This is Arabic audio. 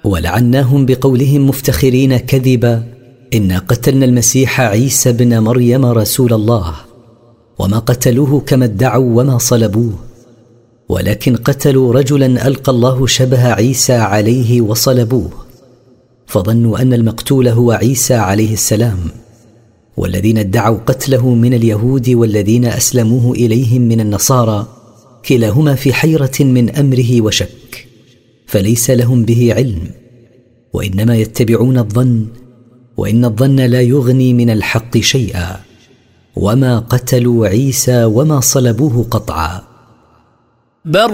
ولعناهم بقولهم مفتخرين كذبا: إنا قتلنا المسيح عيسى بن مريم رسول الله، وما قتلوه كما ادعوا وما صلبوه، ولكن قتلوا رجلا ألقى الله شبه عيسى عليه وصلبوه، فظنوا أن المقتول هو عيسى عليه السلام. والذين ادعوا قتله من اليهود والذين أسلموه إليهم من النصارى كلاهما في حيرة من أمره وشك، فليس لهم به علم، وإنما يتبعون الظن، وإن الظن لا يغني من الحق شيئا. وما قتلوا عيسى وما صلبوه قطعا.